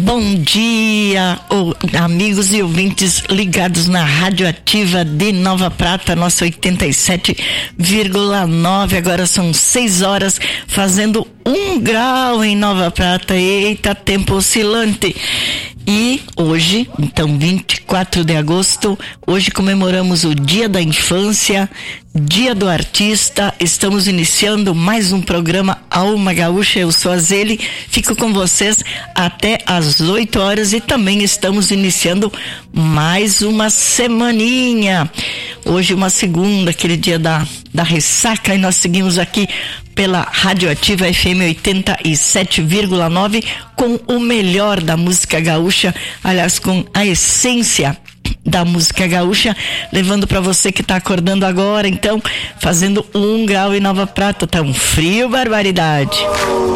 Bom dia, amigos e ouvintes ligados na Radioativa de Nova Prata, nossa 87,9. Agora são 6 horas, fazendo 1 grau em Nova Prata. Eita, tempo oscilante. E hoje, então 24 de agosto, hoje comemoramos o Dia da Infância, Dia do Artista. Estamos iniciando mais um programa Alma Gaúcha. Eu sou a Zeli, fico com vocês até às 8 horas e também estamos iniciando mais uma semaninha. Hoje uma segunda, aquele dia da ressaca, e nós seguimos aqui pela Radioativa FM 87,9 com o melhor da música gaúcha, aliás, com a essência da música gaúcha, levando para você que está acordando agora, então, fazendo 1 grau em Nova Prata. Tá um frio, barbaridade.